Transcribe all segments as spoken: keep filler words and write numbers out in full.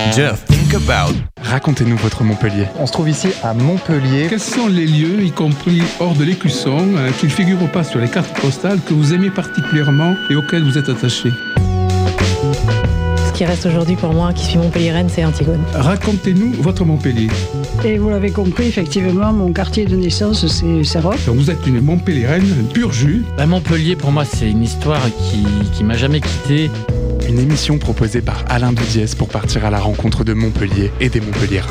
Just think about. Racontez-nous votre Montpellier. On se trouve ici à Montpellier. Quels sont les lieux, y compris hors de l'Écusson, euh, qui ne figurent pas sur les cartes postales, que vous aimez particulièrement et auxquels vous êtes attaché? Ce qui reste aujourd'hui pour moi, qui suis montpelliéraine, c'est Antigone. Racontez-nous votre Montpellier. Et vous l'avez compris, effectivement, mon quartier de naissance, c'est Saroc. Donc vous êtes une Montpelliéraine pur jus. Bah, Montpellier, pour moi, c'est une histoire qui, qui m'a jamais quitté. Une émission proposée par Alain Doudiès pour partir à la rencontre de Montpellier et des Montpelliérains.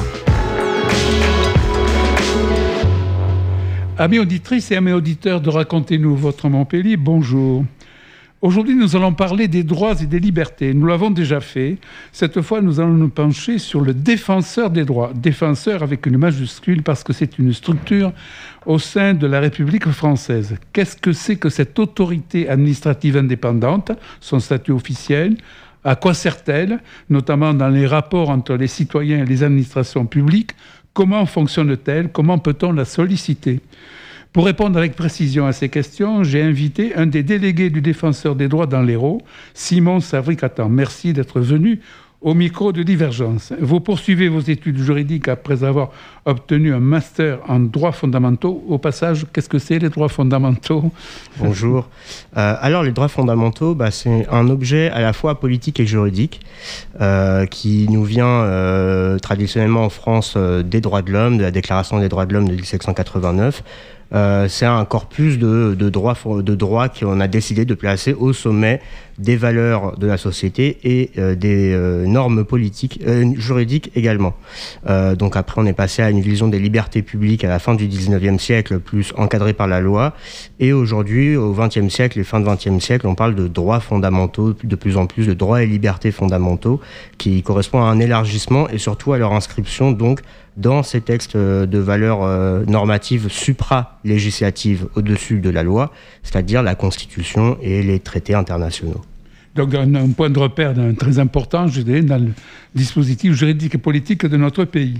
Amis auditrices et amis auditeurs de Racontez-nous votre Montpellier, bonjour. Aujourd'hui, nous allons parler des droits et des libertés. Nous l'avons déjà fait. Cette fois, nous allons nous pencher sur le défenseur des droits. Défenseur avec une majuscule parce que c'est une structure au sein de la République française. Qu'est-ce que c'est que cette autorité administrative indépendante, son statut officiel? À quoi sert-elle, notamment dans les rapports entre les citoyens et les administrations publiques? Comment fonctionne-t-elle? Comment peut-on la solliciter? Pour répondre avec précision à ces questions, j'ai invité un des délégués du Défenseur des droits dans l'Hérault, Simon Savry-Catan. Merci d'être venu au micro de Divergence. Vous poursuivez vos études juridiques après avoir obtenu un master en droits fondamentaux. Au passage, qu'est-ce que c'est les droits fondamentaux? Bonjour. Euh, alors les droits fondamentaux, bah, c'est un objet à la fois politique et juridique euh, qui nous vient euh, traditionnellement en France euh, des droits de l'homme, de la Déclaration des droits de l'homme de dix-sept cent quatre-vingt-neuf. Euh, c'est un corpus de, de, droits, de droits qu'on a décidé de placer au sommet des valeurs de la société et euh, des euh, normes politiques, euh, juridiques également. Euh, donc après, on est passé à une vision des libertés publiques à la fin du dix-neuvième siècle, plus encadrée par la loi. Et aujourd'hui, au vingtième siècle et fin du vingtième siècle, on parle de droits fondamentaux, de plus en plus de droits et libertés fondamentaux, qui correspondent à un élargissement et surtout à leur inscription donc dans ces textes de valeurs euh, normatives supra-législatives au-dessus de la loi, c'est-à-dire la Constitution et les traités internationaux. Donc un, un point de repère très important, je dirais, dans le dispositif juridique et politique de notre pays.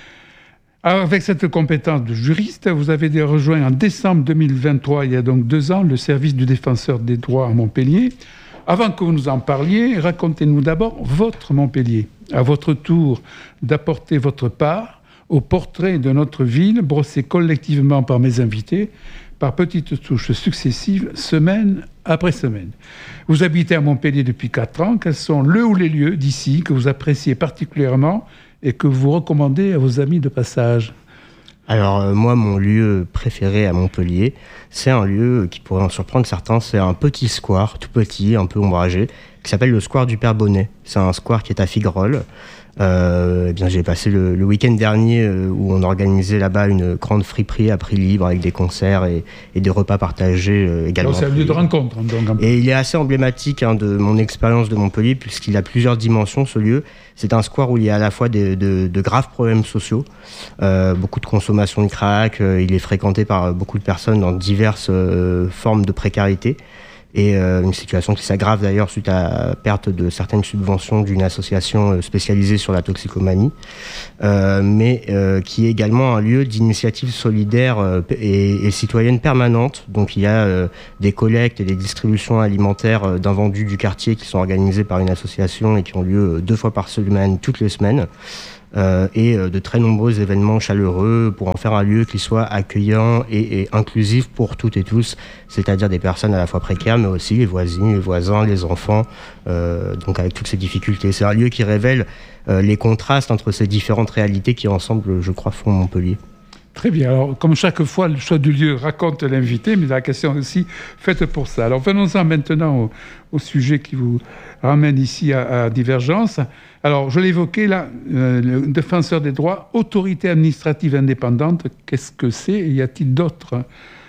Alors, avec cette compétence de juriste, vous avez rejoint en décembre deux mille vingt-trois, il y a donc deux ans, le service du Défenseur des droits à Montpellier. Avant que vous nous en parliez, racontez-nous d'abord votre Montpellier. À votre tour d'apporter votre part au portrait de notre ville, brossé collectivement par mes invités, par petites touches successives, semaine après semaine. Vous habitez à Montpellier depuis quatre ans. Quels sont le ou les lieux d'ici que vous appréciez particulièrement et que vous recommandez à vos amis de passage? Alors euh, moi, mon lieu préféré à Montpellier, c'est un lieu qui pourrait en surprendre certains. C'est un petit square, tout petit, un peu ombragé, qui s'appelle le square du Père Bonnet. C'est un square qui est à Figuerolles. Euh, eh bien, j'ai passé le, le week-end dernier euh, où on organisait là-bas une grande friperie à prix libre avec des concerts et, et des repas partagés euh, également. Donc c'est un lieu de rencontre. Donc. Et il est assez emblématique hein, de mon expérience de Montpellier puisqu'il a plusieurs dimensions ce lieu. C'est un square où il y a à la fois de, de, de graves problèmes sociaux, euh, beaucoup de consommation de crack, euh, il est fréquenté par beaucoup de personnes dans diverses euh, formes de précarité. Et euh, une situation qui s'aggrave d'ailleurs suite à la perte de certaines subventions d'une association spécialisée sur la toxicomanie, euh, mais euh, qui est également un lieu d'initiative solidaire euh, et, et citoyenne permanente. Donc il y a euh, des collectes et des distributions alimentaires euh, d'invendus du quartier qui sont organisées par une association et qui ont lieu euh, deux fois par semaine, toutes les semaines. Euh, et euh, de très nombreux événements chaleureux pour en faire un lieu qui soit accueillant et, et inclusif pour toutes et tous, c'est-à-dire des personnes à la fois précaires, mais aussi les voisines, les voisins, les enfants, euh, donc avec toutes ces difficultés. C'est un lieu qui révèle euh, les contrastes entre ces différentes réalités qui, ensemble, je crois, font Montpellier. Très bien. Alors, comme chaque fois, le choix du lieu raconte l'invité, mais la question aussi faite pour ça. Alors, venons-en maintenant au, au sujet qui vous ramène ici à, à Divergence. Alors, je l'évoquais là, euh, le Défenseur des droits, autorité administrative indépendante, qu'est-ce que c'est? Et y a-t-il d'autres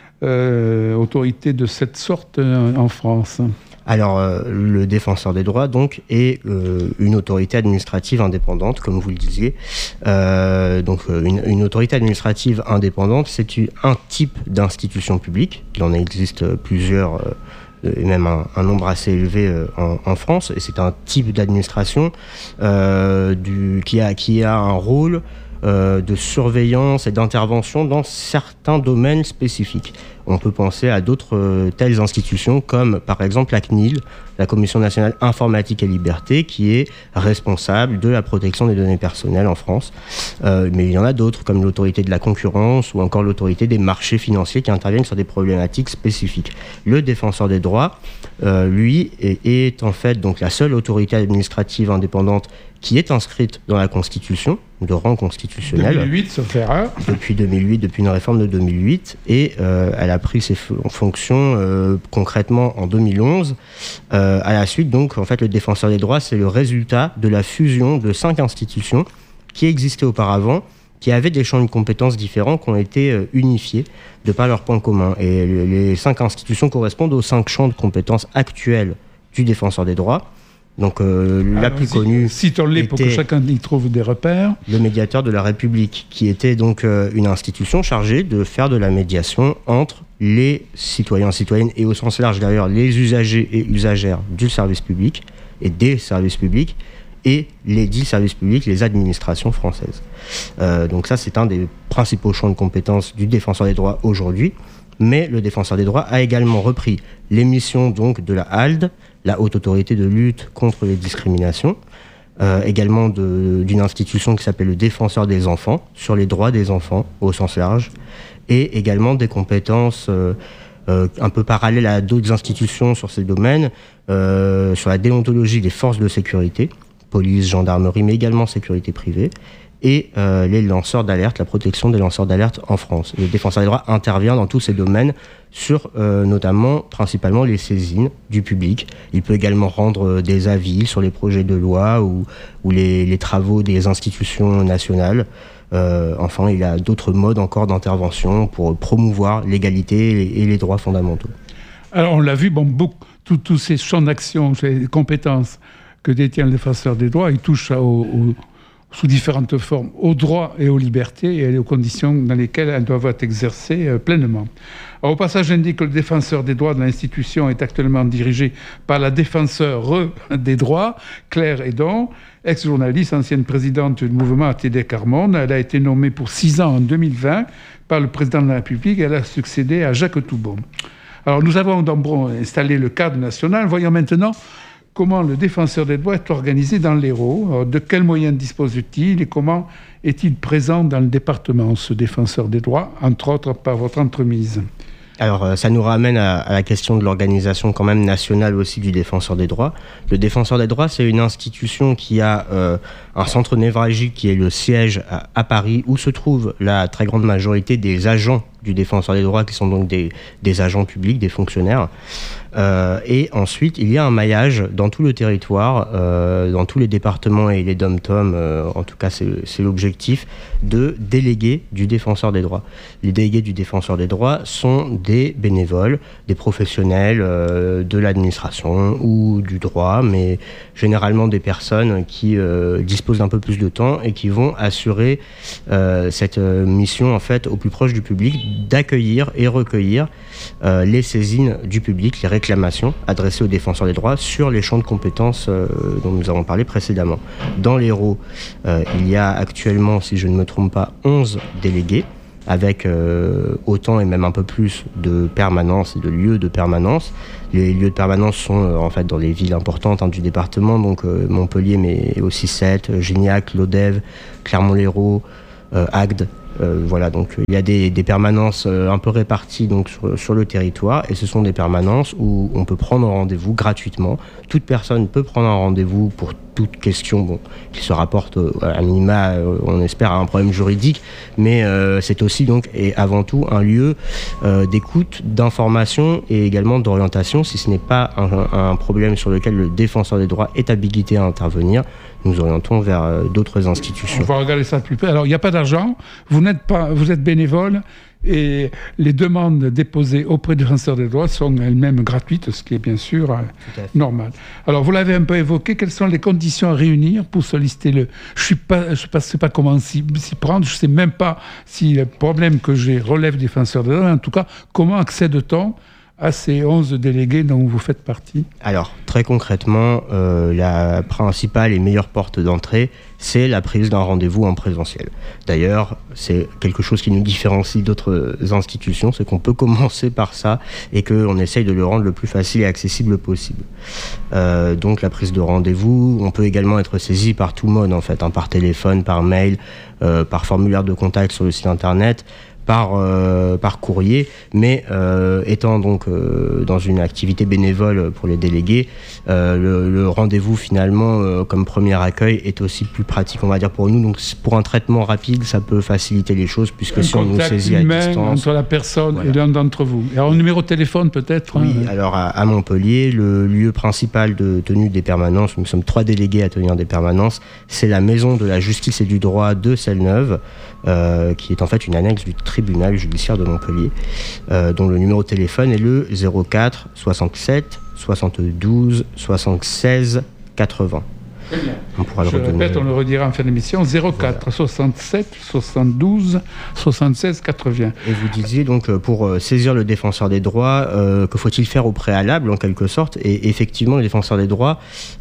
euh, autorités de cette sorte euh, en France? Alors, euh, le Défenseur des droits, donc, est euh, une autorité administrative indépendante, comme vous le disiez. Euh, donc, une, une autorité administrative indépendante, c'est un type d'institution publique. Il en existe plusieurs, euh, et même un, un nombre assez élevé euh, en, en France. Et c'est un type d'administration euh, du, qui, a, qui a un rôle euh, de surveillance et d'intervention dans certains domaines spécifiques. on peut penser à d'autres euh, telles institutions comme par exemple la C N I L, la Commission nationale informatique et liberté, qui est responsable de la protection des données personnelles en France. Euh, mais il y en a d'autres comme l'autorité de la concurrence ou encore l'autorité des marchés financiers qui interviennent sur des problématiques spécifiques. Le défenseur des droits, euh, lui, est, est en fait donc la seule autorité administrative indépendante qui est inscrite dans la Constitution, de rang constitutionnel. deux mille huit, sauf erreur. Depuis deux mille huit, depuis une réforme de deux mille huit, et euh, elle a pris ses f- fonctions euh, concrètement en deux mille onze. Euh, à la suite, donc, en fait, le défenseur des droits, c'est le résultat de la fusion de cinq institutions qui existaient auparavant, qui avaient des champs de compétences différents, qui ont été euh, unifiés de par leurs points communs. Et les, les cinq institutions correspondent aux cinq champs de compétences actuels du défenseur des droits. Donc euh, la Alors, plus si, connue, citons-les pour que chacun y trouve des repères. Le médiateur de la République, qui était donc euh, une institution chargée de faire de la médiation entre les citoyens, citoyennes et au sens large d'ailleurs les usagers et usagères du service public et des services publics et les dits services publics, les administrations françaises. Euh, donc ça, c'est un des principaux champs de compétences du défenseur des droits aujourd'hui. Mais le défenseur des droits a également repris les missions donc de la H A L D, la Haute Autorité de lutte contre les discriminations, euh, également de, d'une institution qui s'appelle le Défenseur des enfants, sur les droits des enfants au sens large, et également des compétences euh, euh, un peu parallèles à d'autres institutions sur ces domaines, euh, sur la déontologie des forces de sécurité, police, gendarmerie, mais également sécurité privée, et euh, les lanceurs d'alerte, la protection des lanceurs d'alerte en France. Le défenseur des droits intervient dans tous ces domaines sur euh, notamment, principalement, les saisines du public. Il peut également rendre euh, des avis sur les projets de loi ou, ou les, les travaux des institutions nationales. Euh, enfin, il y a d'autres modes encore d'intervention pour promouvoir l'égalité et les, et les droits fondamentaux. Alors, on l'a vu, bon, beaucoup, tous ces champs d'action, ces compétences que détient le défenseur des droits, ils touchent au... au sous différentes formes, aux droits et aux libertés et aux conditions dans lesquelles elles doivent être exercées euh, pleinement. Alors, au passage, j'indique que le défenseur des droits de l'institution est actuellement dirigé par la défenseure des droits, Claire Hédon, ex-journaliste, ancienne présidente du mouvement A T D Carmonde. Elle a été nommée pour six ans en deux mille vingt par le président de la République. Elle a succédé à Jacques Toubon. Alors, nous avons donc installé le cadre national. Voyons maintenant comment le défenseur des droits est organisé dans l'Hérault, de quels moyens dispose-t-il et comment est-il présent dans le département, ce défenseur des droits, entre autres par votre entremise? Alors, ça nous ramène à, à la question de l'organisation quand même nationale aussi du défenseur des droits. Le défenseur des droits, c'est une institution qui a euh, un centre névralgique qui est le siège à, à Paris, où se trouve la très grande majorité des agents du défenseur des droits, qui sont donc des, des agents publics, des fonctionnaires. Euh, et ensuite, il y a un maillage dans tout le territoire, euh, dans tous les départements et les dom-tom, euh, en tout cas c'est, c'est l'objectif, de délégués du défenseur des droits. Les délégués du défenseur des droits sont des bénévoles, des professionnels euh, de l'administration ou du droit, mais généralement des personnes qui euh, disposent d'un peu plus de temps et qui vont assurer euh, cette euh, mission en fait au plus proche du public, d'accueillir et recueillir euh, les saisines du public, les réclamations adressées aux défenseurs des droits sur les champs de compétences euh, dont nous avons parlé précédemment. Dans l'Hérault, euh, il y a actuellement, si je ne me trompe pas, onze délégués, avec euh, autant et même un peu plus de permanence et de lieux de permanence. Les lieux de permanence sont euh, en fait dans les villes importantes hein, du département, donc euh, Montpellier, mais aussi Sète, Gignac, Lodève, Clermont-Lérault, euh, Agde. Euh, voilà, donc il y a des, des permanences euh, un peu réparties donc, sur, sur le territoire, et ce sont des permanences où on peut prendre un rendez-vous gratuitement. Toute personne peut prendre un rendez-vous pour toute question bon, qui se rapporte euh, à minima, euh, on espère, à un problème juridique, mais euh, c'est aussi donc et avant tout un lieu euh, d'écoute, d'information et également d'orientation. Si ce n'est pas un, un problème sur lequel le défenseur des droits est habilité à intervenir, nous orientons vers euh, d'autres institutions. On va regarder ça de plus près. Alors, il n'y a pas d'argent, vous n'êtes pas, vous êtes bénévole, et les demandes déposées auprès du défenseur des droits sont elles-mêmes gratuites, ce qui est bien sûr euh, normal. Alors, vous l'avez un peu évoqué, quelles sont les conditions à réunir pour solliciter le... Je ne sais, sais pas comment s'y, s'y prendre, je ne sais même pas si le problème que j'ai relève du défenseur des droits, mais en tout cas, comment accède-t-on à ces onze délégués dont vous faites partie? Alors, très concrètement, euh, la principale et meilleure porte d'entrée, c'est la prise d'un rendez-vous en présentiel. D'ailleurs, c'est quelque chose qui nous différencie d'autres institutions, c'est qu'on peut commencer par ça et qu'on essaye de le rendre le plus facile et accessible possible. Euh, donc, la prise de rendez-vous, on peut également être saisi par tout mode, en fait, hein, par téléphone, par mail, euh, par formulaire de contact sur le site internet, par, euh, par courrier, mais euh, étant donc euh, dans une activité bénévole pour les délégués, euh, le, le rendez-vous finalement euh, comme premier accueil est aussi plus pratique, on va dire, pour nous. Donc pour un traitement rapide, ça peut faciliter les choses, puisque un si on nous saisit à distance... entre la personne voilà. et l'un d'entre vous. Alors, un numéro de téléphone peut-être? Oui, hein, alors à, à Montpellier, le lieu principal de tenue des permanences, nous sommes trois délégués à tenir des permanences, c'est la Maison de la Justice et du Droit de Celle-Neuve, euh, qui est en fait une annexe du tribunal judiciaire de Montpellier, euh, dont le numéro de téléphone est le zéro quatre soixante-sept soixante-douze soixante-seize quatre-vingts. On pourra Je le redonner. répète, on le redira en fin d'émission, zéro quatre Voilà. soixante-sept soixante-douze soixante-seize quatre-vingts. Et vous disiez donc pour euh, saisir le défenseur des droits, euh, que faut-il faire au préalable en quelque sorte? Et effectivement, le défenseur des droits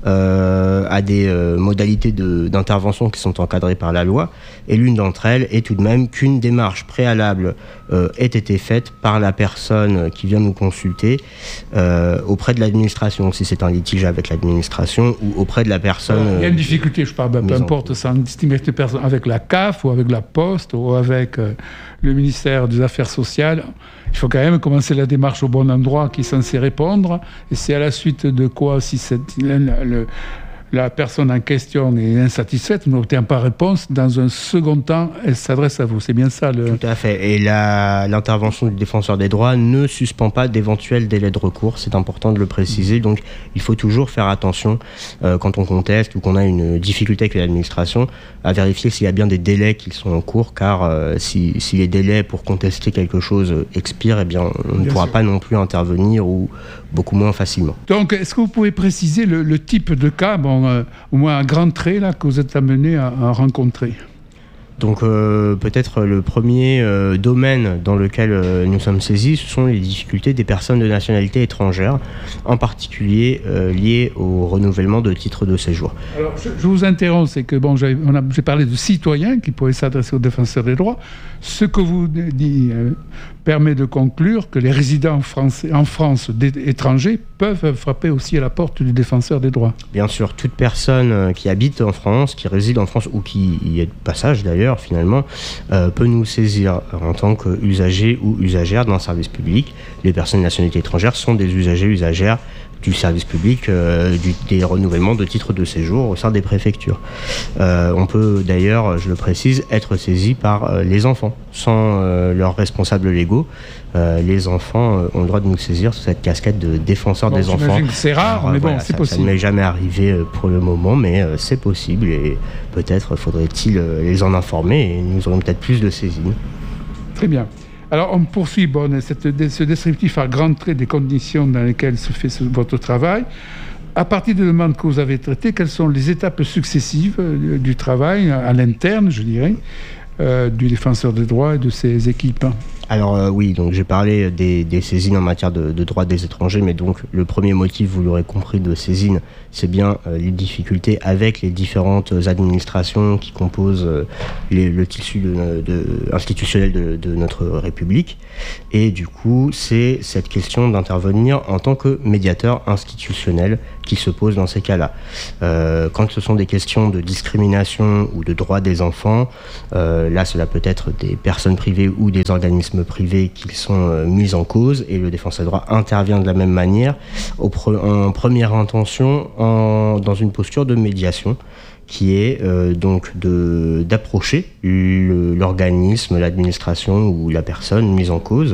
euh, a des euh, modalités de, d'intervention qui sont encadrées par la loi. Et l'une d'entre elles est tout de même qu'une démarche préalable euh, ait été faite par la personne qui vient nous consulter euh, auprès de l'administration, si c'est un litige avec l'administration, ou auprès de la personne. Il y a une difficulté, je parle, ben, peu importe, sans distinguer personne, avec la C A F ou avec la Poste ou avec euh, le ministère des Affaires sociales. Il faut quand même commencer la démarche au bon endroit qui est censé répondre. Et c'est à la suite de quoi, si c'est le, le, la personne en question est insatisfaite, n'obtient pas réponse, dans un second temps, elle s'adresse à vous. C'est bien ça le... Tout à fait. Et la, l'intervention du défenseur des droits ne suspend pas d'éventuels délais de recours. C'est important de le préciser. Donc, il faut toujours faire attention euh, quand on conteste ou qu'on a une difficulté avec l'administration à vérifier s'il y a bien des délais qui sont en cours, car euh, si, si les délais pour contester quelque chose expirent, eh bien, on ne pourra sûr. pas non plus intervenir ou beaucoup moins facilement. Donc, est-ce que vous pouvez préciser le, le type de cas, bon, euh, au moins un grand trait là, que vous êtes amené à, à rencontrer? Donc euh, peut-être le premier euh, domaine dans lequel euh, nous sommes saisis, ce sont les difficultés des personnes de nationalité étrangère, en particulier euh, liées au renouvellement de titres de séjour. Alors je, je vous interromps, c'est que bon, j'ai, on a, j'ai parlé de citoyens qui pourraient s'adresser aux défenseurs des droits. Ce que vous dites euh, permet de conclure que les résidents français, en France étrangers peuvent frapper aussi à la porte du défenseur des droits. Bien sûr, toute personne qui habite en France, qui réside en France ou qui y est de passage d'ailleurs, finalement, euh, peut nous saisir en tant qu'usager ou usagère d'un service public. Les personnes de nationalité étrangère sont des usagers usagères du service public, euh, du, des renouvellements de titres de séjour au sein des préfectures. Euh, on peut d'ailleurs, je le précise, être saisi par euh, les enfants, sans euh, leurs responsables légaux. Euh, les enfants euh, ont le droit de nous saisir sous cette casquette de défenseur bon, des enfants. Que c'est rare, Alors, mais voilà, bon, c'est ça, possible. Ça ne m'est jamais arrivé euh, pour le moment, mais euh, c'est possible et peut-être faudrait-il euh, les en informer et nous aurons peut-être plus de saisines. Très bien. Alors, on poursuit bon, cette, ce descriptif à grands traits des conditions dans lesquelles se fait ce, votre travail. À partir des demandes que vous avez traitées, quelles sont les étapes successives euh, du travail, à l'interne, je dirais, euh, du défenseur des droits et de ses équipes? Alors euh, oui, donc j'ai parlé des, des saisines en matière de, de droits des étrangers, mais donc le premier motif, vous l'aurez compris, de saisine, c'est bien euh, les difficultés avec les différentes administrations qui composent euh, les, le tissu de, de, institutionnel de, de notre République. Et du coup, c'est cette question d'intervenir en tant que médiateur institutionnel qui se pose dans ces cas-là. Euh, quand ce sont des questions de discrimination ou de droits des enfants, euh, là cela peut être des personnes privées ou des organismes privés qui sont euh, mis en cause, et le défenseur des droits intervient de la même manière au pre- en première intention en, dans une posture de médiation qui est euh, donc de, d'approcher le, l'organisme, l'administration ou la personne mise en cause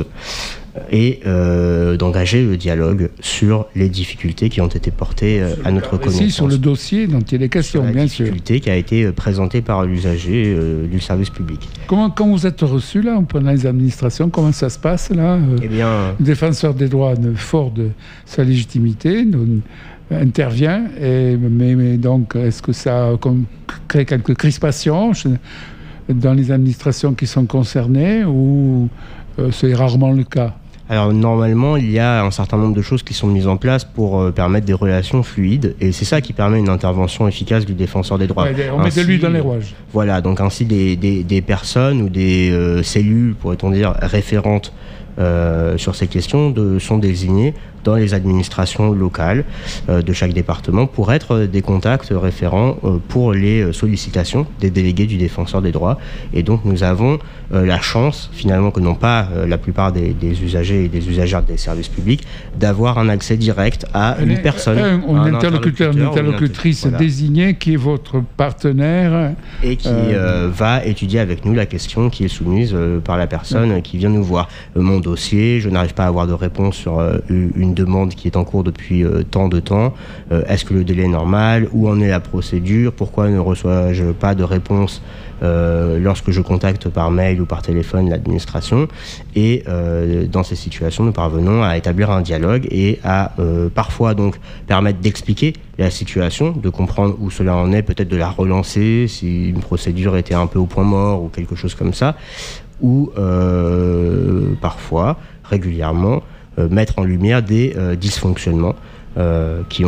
et euh, d'engager le dialogue sur les difficultés qui ont été portées euh, à notre connaissance. Ici, sur le dossier dont il est question, sur la bien sûr. La difficulté qui a été présentée par l'usager euh, du service public. Comment, quand vous êtes reçu là, pendant les administrations, comment ça se passe là euh, Eh bien, le défenseur des droits, fort de sa légitimité, nous, intervient, et, mais, mais donc est-ce que ça comme, crée quelques crispations dans les administrations qui sont concernées, ou euh, c'est rarement le cas? Alors normalement, il y a un certain nombre de choses qui sont mises en place pour euh, permettre des relations fluides, et c'est ça qui permet une intervention efficace du défenseur des droits. Ouais, on met de l'huile dans les rouages. Voilà, donc ainsi des, des, des personnes ou des euh, cellules, pourrait-on dire, référentes euh, sur ces questions de, sont désignées dans les administrations locales euh, de chaque département pour être des contacts référents euh, pour les sollicitations des délégués du défenseur des droits. Et donc nous avons euh, la chance, finalement, que n'ont pas euh, la plupart des, des usagers et des usagères des services publics, d'avoir un accès direct à une, une personne. Un, un, un interlocuteur, une interlocutrice voilà. désignée qui est votre partenaire. Et qui euh, euh, va étudier avec nous la question qui est soumise euh, par la personne ouais. qui vient nous voir. Euh, mon dossier, je n'arrive pas à avoir de réponse sur euh, une demande qui est en cours depuis euh, tant de temps. Euh, est-ce que le délai est normal? Où en est la procédure? Pourquoi ne reçois-je pas de réponse euh, lorsque je contacte par mail ou par téléphone l'administration? Et euh, dans ces situations, nous parvenons à établir un dialogue et à euh, parfois donc permettre d'expliquer la situation, de comprendre où cela en est, peut-être de la relancer si une procédure était un peu au point mort ou quelque chose comme ça, ou euh, parfois, régulièrement, Euh, mettre en lumière des euh, dysfonctionnements euh, qui,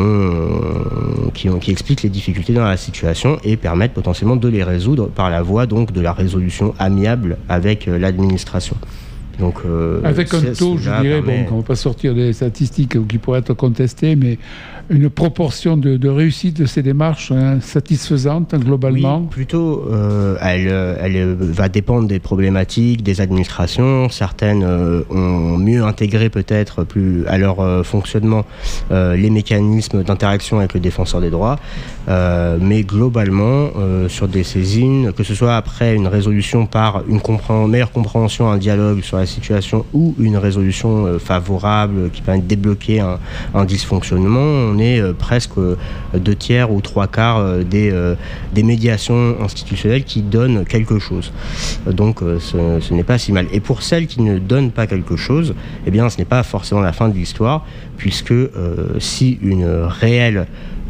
ont, qui, ont, qui expliquent les difficultés dans la situation et permettent potentiellement de les résoudre par la voie donc, de la résolution amiable avec euh, l'administration. Donc, euh, avec un taux, je dirais, permet... bon, on ne va pas sortir des statistiques qui pourraient être contestées, mais une proportion de, de réussite de ces démarches hein, satisfaisante globalement. Oui, plutôt, euh, elle, elle va dépendre des problématiques, des administrations. Certaines euh, ont mieux intégré peut-être plus à leur euh, fonctionnement euh, les mécanismes d'interaction avec le défenseur des droits, euh, mais globalement, euh, sur des saisines, que ce soit après une résolution par une compré- meilleure compréhension, un dialogue sur la situation ou une résolution euh, favorable qui permet de débloquer un, un dysfonctionnement, on est euh, presque euh, deux tiers ou trois quarts euh, des, euh, des médiations institutionnelles qui donnent quelque chose. Euh, donc euh, ce, ce n'est pas si mal. Et pour celles qui ne donnent pas quelque chose, eh bien ce n'est pas forcément la fin de l'histoire, puisque euh, si une réelle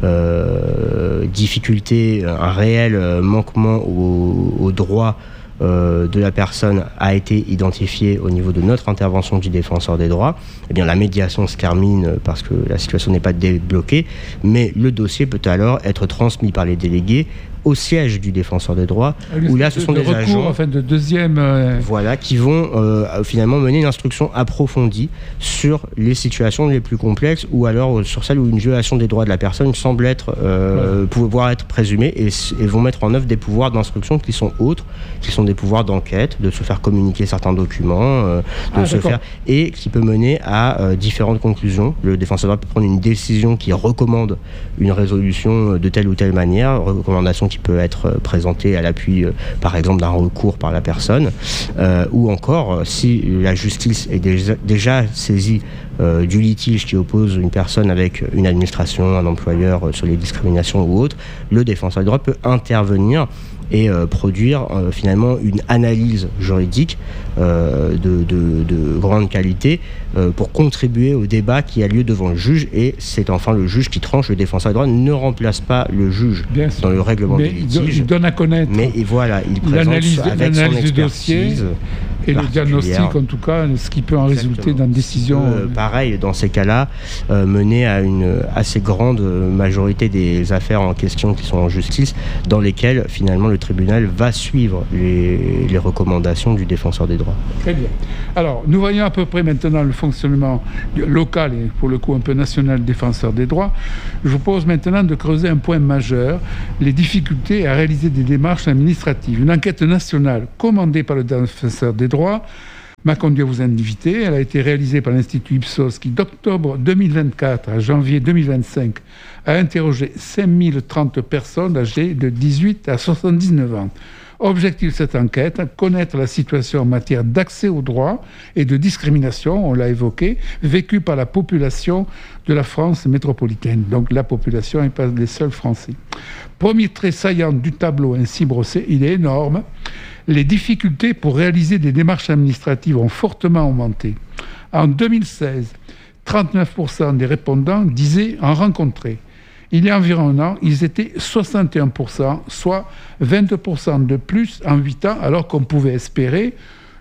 euh, difficulté, un réel manquement aux au droits Euh, de la personne a été identifiée au niveau de notre intervention du défenseur des droits, eh bien la médiation se termine parce que la situation n'est pas débloquée, mais le dossier peut alors être transmis par les délégués au siège du défenseur des droits, où là ce sont de des recours, agents enfin, de deuxième, euh... voilà, qui vont euh, finalement mener une instruction approfondie sur les situations les plus complexes ou alors sur celles où une violation des droits de la personne semble être, euh, ouais. pouvoir être présumée et, et vont mettre en œuvre des pouvoirs d'instruction qui sont autres, qui sont des pouvoirs d'enquête, de se faire communiquer certains documents, euh, de ah, se faire, et qui peut mener à euh, différentes conclusions. Le défenseur des droits peut prendre une décision qui recommande une résolution de telle ou telle manière, recommandation qui peut être présentée à l'appui, euh, par exemple, d'un recours par la personne, euh, ou encore, si la justice est déjà, déjà saisie euh, du litige qui oppose une personne avec une administration, un employeur euh, sur les discriminations ou autres, le défenseur des droits peut intervenir et euh, produire euh, finalement une analyse juridique euh, de, de, de grande qualité euh, pour contribuer au débat qui a lieu devant le juge, et c'est enfin le juge qui tranche. Le défenseur des droits ne remplace pas le juge Bien dans sûr. le règlement mais des litiges. Il donne à connaître mais et voilà, il présente l'analyse, avec l'analyse son du dossier et le diagnostic, en tout cas, ce qui peut en Exactement. résulter dans une décision. Euh, pareil, dans ces cas-là, euh, mener à une assez grande majorité des affaires en question qui sont en justice, dans lesquelles finalement le tribunal va suivre les, les recommandations du défenseur des droits. Très bien. Alors, nous voyons à peu près maintenant le fonctionnement local et pour le coup un peu national du défenseur des droits. Je vous propose maintenant de creuser un point majeur, les difficultés à réaliser des démarches administratives. Une enquête nationale commandée par le défenseur des droits m'a conduit à vous inviter. Elle a été réalisée par l'Institut Ipsos qui, d'octobre deux mille vingt-quatre à janvier deux mille vingt-cinq, a interrogé cinq mille trente personnes âgées de dix-huit à soixante-dix-neuf ans. Objectif de cette enquête, connaître la situation en matière d'accès aux droits et de discrimination, on l'a évoqué, vécue par la population de la France métropolitaine. Donc la population n'est pas les seuls Français. Premier trait saillant du tableau ainsi brossé, il est énorme. Les difficultés pour réaliser des démarches administratives ont fortement augmenté. En deux mille seize, trente-neuf pour cent des répondants disaient en rencontrer. Il y a environ un an, ils étaient soixante et un pour cent, soit vingt pour cent de plus en huit ans, alors qu'on pouvait espérer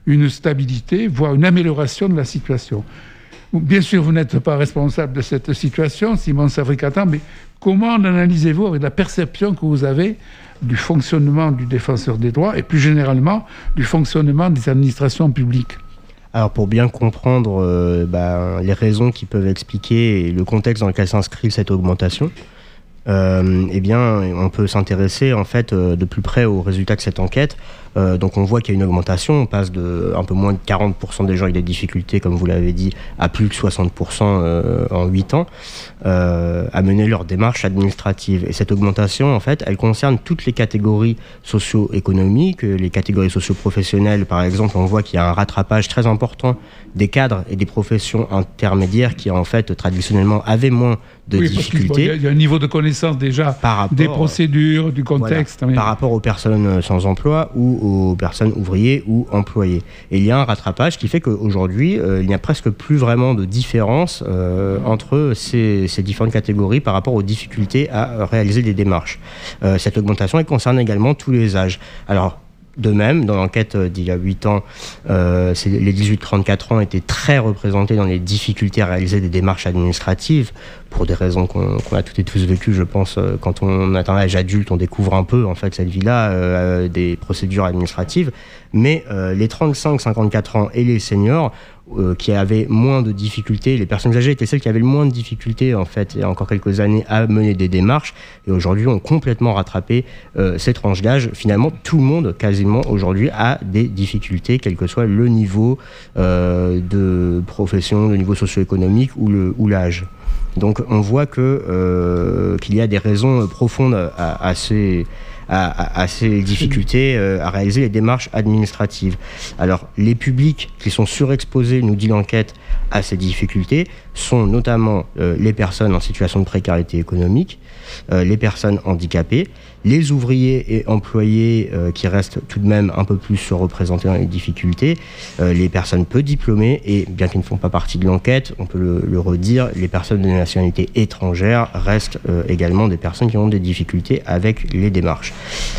une stabilité, voire une amélioration de la situation. Bien sûr, vous n'êtes pas responsable de cette situation, Simon Savry-Cattan, mais comment l'analysez-vous avec la perception que vous avez du fonctionnement du défenseur des droits et plus généralement du fonctionnement des administrations publiques ? Alors pour bien comprendre euh, bah, les raisons qui peuvent expliquer le contexte dans lequel s'inscrit cette augmentation, euh, eh bien on peut s'intéresser en fait euh, de plus près aux résultats de cette enquête. Euh, donc on voit qu'il y a une augmentation, on passe de un peu moins de quarante pour cent des gens avec des difficultés, comme vous l'avez dit, à plus de soixante pour cent euh, en huit ans, euh, à mener leur démarche administrative. Et cette augmentation, en fait, elle concerne toutes les catégories socio-économiques, les catégories socio-professionnelles. Par exemple, on voit qu'il y a un rattrapage très important des cadres et des professions intermédiaires qui, en fait, traditionnellement avaient moins de oui, difficultés. Il y, y a un niveau de connaissance déjà par rapport, des procédures, du contexte. Voilà, par rapport aux personnes sans emploi ou aux personnes ouvriers ou employés. Et il y a un rattrapage qui fait qu'aujourd'hui, euh, il n'y a presque plus vraiment de différence euh, entre ces, ces différentes catégories par rapport aux difficultés à réaliser des démarches. Euh, cette augmentation, elle concerne également tous les âges. Alors, de même, dans l'enquête d'il y a huit ans, euh, c'est, les dix-huit trente-quatre ans étaient très représentés dans les difficultés à réaliser des démarches administratives, pour des raisons qu'on, qu'on a toutes et tous vécues, je pense. Euh, quand on atteint l'âge adulte, on découvre un peu, en fait, cette vie-là, euh, des procédures administratives. Mais euh, les trente-cinq cinquante-quatre ans et les seniors, Euh, qui avaient moins de difficultés, les personnes âgées étaient celles qui avaient le moins de difficultés en fait il y a encore quelques années à mener des démarches, et aujourd'hui ont complètement rattrapé euh, ces tranches d'âge. Finalement tout le monde quasiment aujourd'hui a des difficultés, quel que soit le niveau euh, de profession, le niveau socio-économique ou, le, ou l'âge. Donc on voit que, euh, qu'il y a des raisons profondes à, à ces À, à, à ces difficultés euh, à réaliser les démarches administratives. Alors, les publics qui sont surexposés, nous dit l'enquête, à ces difficultés sont notamment euh, les personnes en situation de précarité économique, euh, les personnes handicapées, les ouvriers et employés euh, qui restent tout de même un peu plus surreprésentés dans les difficultés, euh, les personnes peu diplômées et, bien qu'ils ne font pas partie de l'enquête, on peut le, le redire, les personnes de nationalité étrangère restent euh, également des personnes qui ont des difficultés avec les démarches.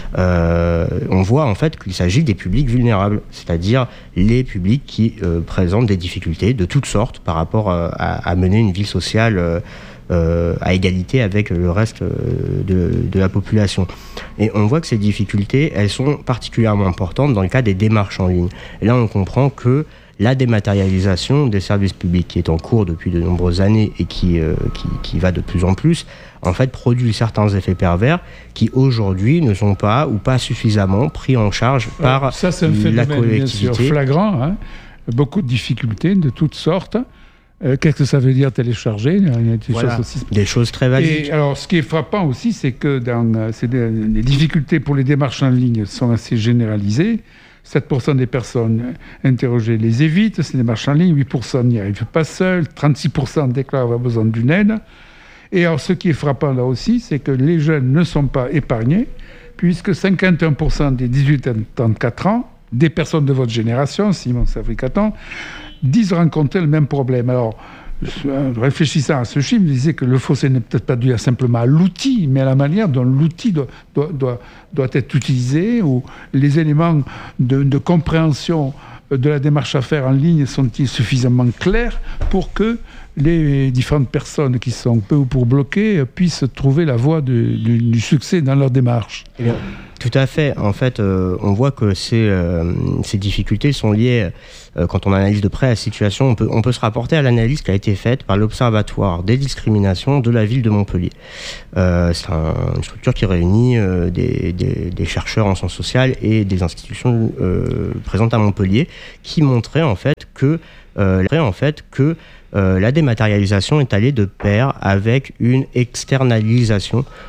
Euh, on voit en fait qu'il s'agit des publics vulnérables, c'est-à-dire les publics qui euh, présentent des difficultés de toutes sortes par rapport euh, à, à mener une vie sociale euh, Euh, à égalité avec le reste euh, de, de la population. Et on voit que ces difficultés, elles sont particulièrement importantes dans le cas des démarches en ligne. Et là, on comprend que la dématérialisation des services publics, qui est en cours depuis de nombreuses années et qui, euh, qui, qui va de plus en plus, en fait, produit certains effets pervers qui, aujourd'hui, ne sont pas ou pas suffisamment pris en charge par Alors, ça, c'est un la phénomène, collectivité. bien sûr, flagrant, hein. Beaucoup de difficultés de toutes sortes. Euh, qu'est-ce que ça veut dire télécharger ? Il y a des, voilà, choses, aussi... des choses très valides. Et alors, ce qui est frappant aussi, c'est que dans, euh, c'est des, les difficultés pour les démarches en ligne sont assez généralisées. sept pour cent des personnes interrogées les évitent, ces démarches en ligne. huit pour cent n'y arrivent pas seuls. trente-six pour cent déclarent avoir besoin d'une aide. Et alors, ce qui est frappant là aussi, c'est que les jeunes ne sont pas épargnés, puisque cinquante et un pour cent des dix-huit à trente-quatre ans, des personnes de votre génération, Simon Savry-Cattan, disent rencontrer le même problème. Alors, réfléchissant à ce chiffre, je disais que le fossé n'est peut-être pas dû à simplement à l'outil, mais à la manière dont l'outil doit, doit, doit, doit être utilisé, ou les éléments de, de compréhension de la démarche à faire en ligne sont-ils suffisamment clairs pour que les différentes personnes qui sont peu ou pour bloquées puissent trouver la voie de, du, du succès dans leur démarche. Eh bien, tout à fait. En fait, euh, on voit que ces, euh, ces difficultés sont liées, euh, quand on analyse de près la situation, on peut, on peut se rapporter à l'analyse qui a été faite par l'Observatoire des discriminations de la ville de Montpellier. Euh, c'est un, une structure qui réunit euh, des, des, des chercheurs en sciences sociales et des institutions euh, présentes à Montpellier, qui montraient en fait que, euh, en fait, que Euh, la dématérialisation est allée de pair avec une externalisation